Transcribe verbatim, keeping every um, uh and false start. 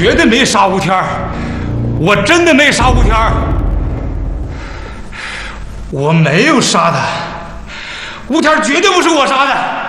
绝对没杀吴天儿，我真的没杀吴天儿，我没有杀他，吴天儿绝对不是我杀的。